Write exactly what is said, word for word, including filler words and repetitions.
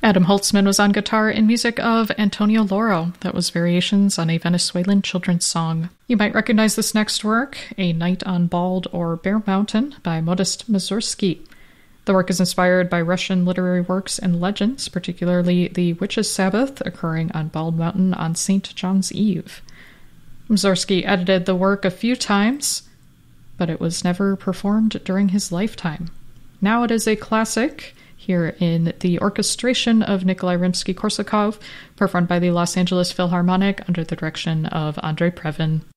Adam Holtzman was on guitar in music of Antonio Loro. That was variations on a Venezuelan children's song. You might recognize this next work, A Night on Bald or Bear Mountain by Modest Mussorgsky. The work is inspired by Russian literary works and legends, particularly the Witches' Sabbath occurring on Bald Mountain on Saint John's Eve. Mussorgsky edited the work a few times, but it was never performed during his lifetime. Now it is a classic, here in the orchestration of Nikolai Rimsky-Korsakov, performed by the Los Angeles Philharmonic under the direction of Andrei Previn.